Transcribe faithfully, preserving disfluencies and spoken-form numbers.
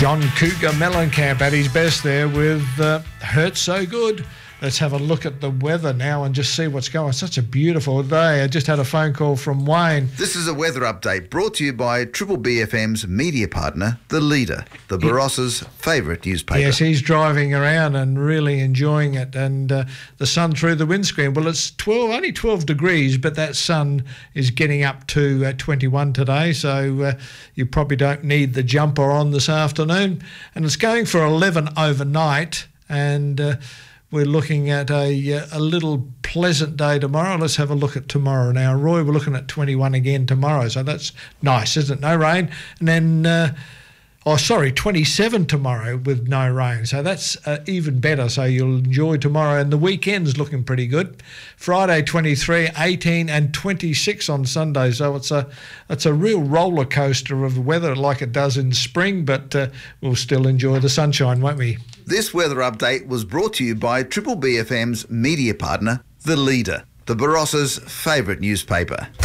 John Cougar Mellencamp at his best there with uh, Hurt So Good. Let's have a look at the weather now and just see what's going on. Such a beautiful day. I just had a phone call from Wayne. This is a weather update brought to you by Triple B F M's media partner, The Leader, the Barossa's favourite newspaper. Yes, he's driving around and really enjoying it, and uh, the sun through the windscreen. Well, it's twelve, only twelve degrees, but that sun is getting up to uh, twenty-one today, so uh, you probably don't need the jumper on this afternoon. And it's going for eleven overnight, and Uh, we're looking at a, a little pleasant day tomorrow. Let's have a look at tomorrow now. Roy, we're looking at twenty-one again tomorrow, so that's nice, isn't it? No rain. And then, uh, oh, sorry, twenty-seven tomorrow with no rain. So that's uh, even better. So you'll enjoy tomorrow. And the weekend's looking pretty good. Friday, twenty-three, eighteen and twenty-six on Sunday. So it's a, it's a real roller coaster of weather like it does in spring, but uh, we'll still enjoy the sunshine, won't we? This weather update was brought to you by Triple B F M's media partner, The Leader, the Barossa's favourite newspaper.